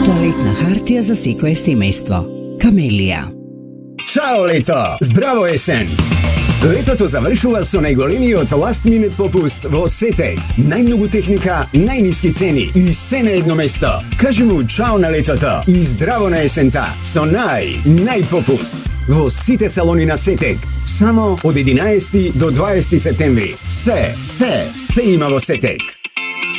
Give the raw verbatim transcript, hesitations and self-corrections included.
Тоалетна хартија за секое семејство. Камелија. Чао лето! Здраво есен! Летото завршува со најголемиот last minute попуст во Сетек. Најмногу техника, најниски цени и се на едно место. Кажи му чао на летото и здраво на есента со нај, најпопуст. Во сите салони на Сетек, само од единаесети до дваесети септември. Се, се, се има во Сетек.